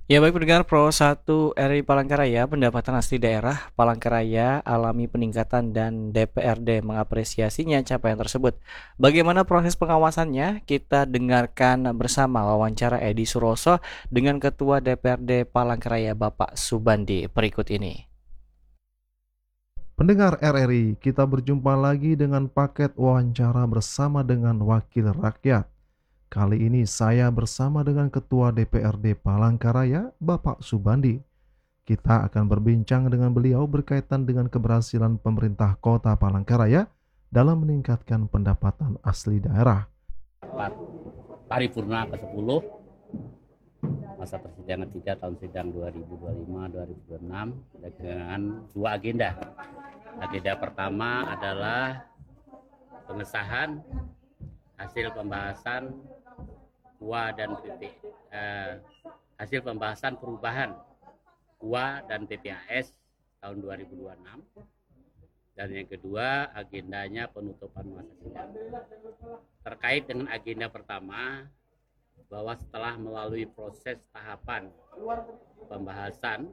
Ya baik pendengar Pro 1 RI Palangkaraya, pendapatan asli daerah Palangkaraya alami peningkatan dan DPRD mengapresiasinya capaian tersebut. Bagaimana proses pengawasannya? Kita dengarkan bersama wawancara Edi Suroso dengan Ketua DPRD Palangkaraya Bapak Subandi berikut ini. Pendengar RRI, kita berjumpa lagi dengan paket wawancara bersama dengan Wakil Rakyat. Kali ini saya bersama dengan Ketua DPRD Palangkaraya, Bapak Subandi. Kita akan berbincang dengan beliau berkaitan dengan keberhasilan pemerintah Kota Palangkaraya dalam meningkatkan pendapatan asli daerah. Rapat paripurna ke-10 masa persidangan 3 tahun sidang 2025-2026 dengan dua agenda. Agenda pertama adalah pengesahan hasil pembahasan KUA dan hasil pembahasan perubahan KUA dan PPAS tahun 2026. Dan yang kedua agendanya penutupan masa sidang. Terkait dengan agenda pertama, bahwa setelah melalui proses tahapan pembahasan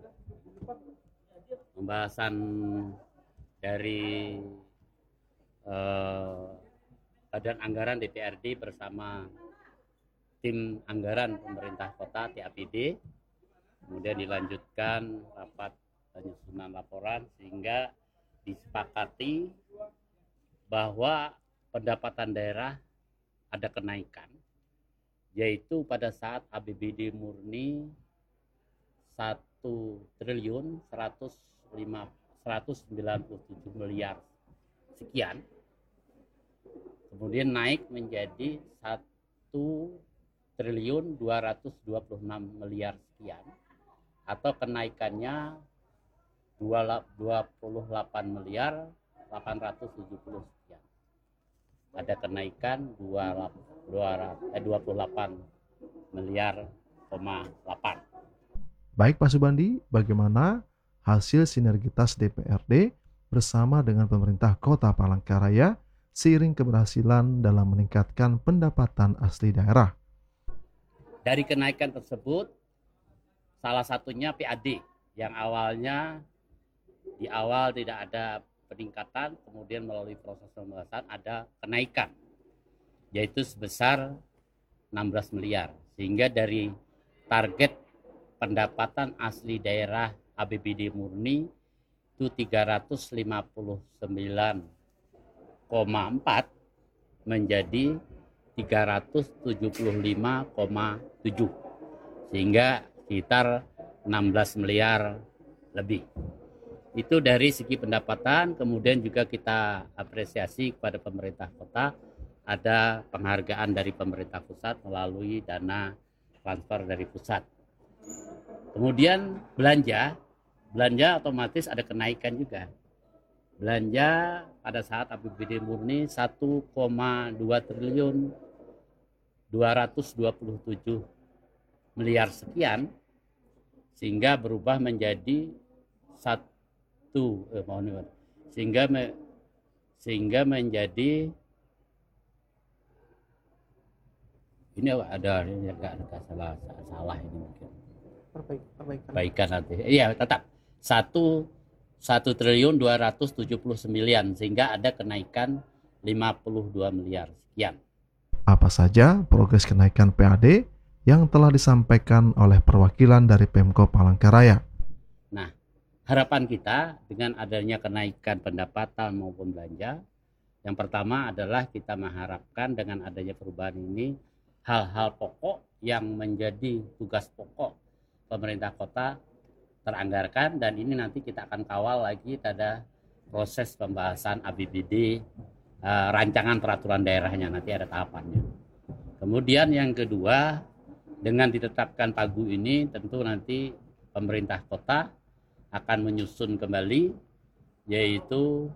dari Badan Anggaran DPRD bersama tim anggaran pemerintah kota TAPD, kemudian dilanjutkan rapat penyusunan laporan sehingga disepakati bahwa pendapatan daerah ada kenaikan, yaitu pada saat APBD murni 1.197 miliar sekian, kemudian naik menjadi 1.226 miliar sekian, atau kenaikannya 28 miliar 870 sekian. Ada kenaikan 28 miliar 8. Baik Pak Subandi, bagaimana hasil sinergitas DPRD bersama dengan pemerintah Kota Palangkaraya seiring keberhasilan dalam meningkatkan pendapatan asli daerah? Dari kenaikan tersebut, salah satunya PAD yang awalnya di awal tidak ada peningkatan, kemudian melalui proses pembahasan ada kenaikan, yaitu sebesar 16 miliar. Sehingga dari target pendapatan asli daerah APBD murni itu 359,4 menjadi 375,7, sehingga sekitar 16 miliar lebih. Itu dari segi pendapatan. Kemudian juga kita apresiasi kepada pemerintah kota, ada penghargaan dari pemerintah pusat melalui dana transfer dari pusat. Kemudian belanja otomatis ada kenaikan juga. Belanja pada saat APBD murni 1,2 triliun 227 miliar sekian, sehingga berubah menjadi sehingga menjadi ini ada salah ini mungkin perbaikan nanti. Iya, tetap 1.279, sehingga ada kenaikan 52 miliar sekian. Apa saja progres kenaikan PAD yang telah disampaikan oleh perwakilan dari Pemko Palangkaraya? Nah, harapan kita dengan adanya kenaikan pendapatan maupun belanja, yang pertama adalah kita mengharapkan dengan adanya perubahan ini, hal-hal pokok yang menjadi tugas pokok pemerintah kota teranggarkan, dan ini nanti kita akan kawal lagi pada proses pembahasan APBD, rancangan peraturan daerahnya, nanti ada tahapannya. Kemudian yang kedua, dengan ditetapkan pagu ini tentu nanti pemerintah kota akan menyusun kembali, yaitu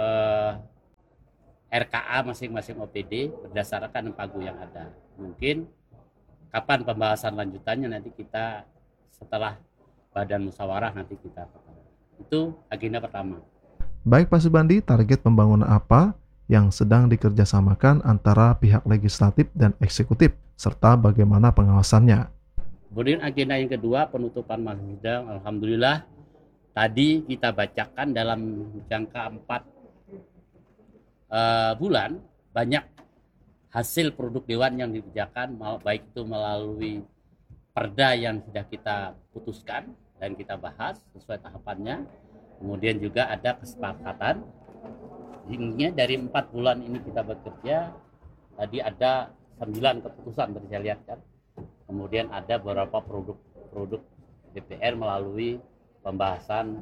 RKA masing-masing OPD berdasarkan pagu yang ada. Mungkin kapan pembahasan lanjutannya nanti kita setelah badan musyawarah nanti kita ketahui. Itu agenda pertama. Baik Pak Subandi, target pembangunan apa yang sedang dikerjasamakan antara pihak legislatif dan eksekutif, serta bagaimana pengawasannya? Kemudian agenda yang kedua, penutupan masa sidang. Alhamdulillah tadi kita bacakan dalam jangka 4 bulan banyak hasil produk dewan yang dikerjakan, baik itu melalui perda yang sudah kita putuskan dan kita bahas sesuai tahapannya. Kemudian juga ada kesepakatan. Hingga dari 4 bulan ini kita bekerja, tadi ada 9 keputusan tadi saya lihat kan. Kemudian ada beberapa produk DPR melalui pembahasan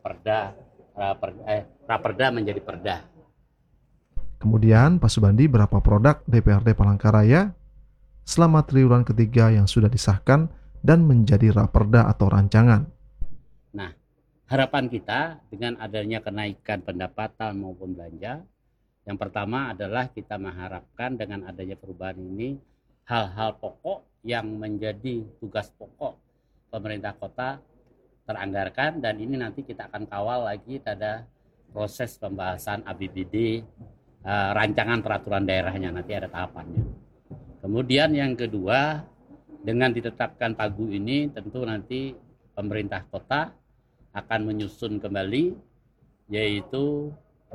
raperda menjadi perda. Kemudian Pak Subandi, berapa produk DPRD Palangkaraya selama triwulan ketiga yang sudah disahkan dan menjadi raperda atau rancangan? Nah, harapan kita dengan adanya kenaikan pendapatan maupun belanja, yang pertama adalah kita mengharapkan dengan adanya perubahan ini hal-hal pokok yang menjadi tugas pokok pemerintah kota teranggarkan, dan ini nanti kita akan kawal lagi pada proses pembahasan APBD, rancangan peraturan daerahnya, nanti ada tahapannya. Kemudian yang kedua, dengan ditetapkan Pagu ini tentu nanti pemerintah kota akan menyusun kembali, yaitu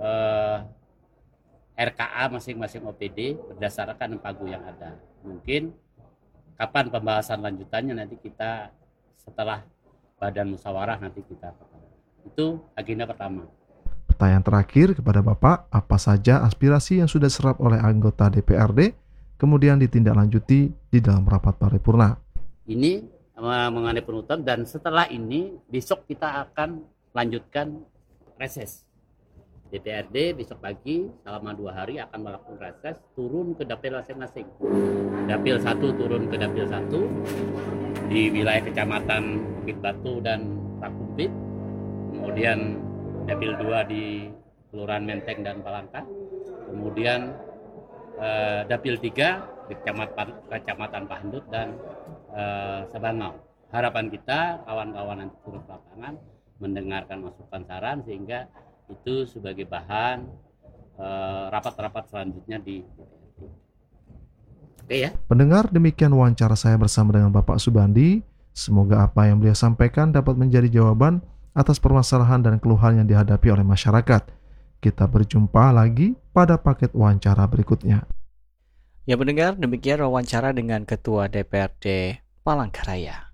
RKA masing-masing OPD berdasarkan Pagu yang ada. Mungkin kapan pembahasan lanjutannya nanti kita setelah badan musyawarah nanti kita ketahui. Itu agenda pertama. Pertanyaan terakhir kepada Bapak, apa saja aspirasi yang sudah diserap oleh anggota DPRD kemudian ditindaklanjuti di dalam rapat paripurna? Ini mengenai penutupan, dan setelah ini besok kita akan lanjutkan reses. DPRD besok pagi selama 2 hari akan melakukan reses, turun ke dapil masing-masing. Dapil 1 turun ke dapil 1 di wilayah kecamatan Bukit Batu dan Rakumpit. Kemudian dapil 2 di Kelurahan Menteng dan Palangka. Kemudian dapil 3 di Kecamatan Pahandut dan Sabangau. Harapan kita kawan-kawan nanti turun ke lapangan mendengarkan masukan saran sehingga itu sebagai bahan rapat-rapat selanjutnya di DPRD. Oke ya. Pendengar, demikian wawancara saya bersama dengan Bapak Subandi. Semoga apa yang beliau sampaikan dapat menjadi jawaban atas permasalahan dan keluhan yang dihadapi oleh masyarakat. Kita berjumpa lagi pada paket wawancara berikutnya. Ya pendengar, demikian wawancara dengan Ketua DPRD Palangkaraya.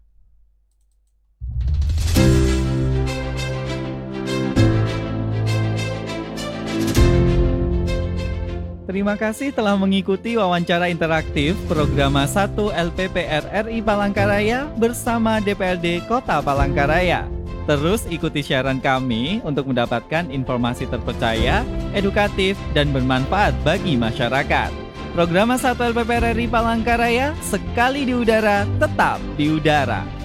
Terima kasih telah mengikuti wawancara interaktif program 1 LPPR RI Palangkaraya bersama DPRD Kota Palangkaraya. Terus ikuti siaran kami untuk mendapatkan informasi terpercaya, edukatif, dan bermanfaat bagi masyarakat. Program 1 LPPR RI Palangkaraya, sekali di udara, tetap di udara.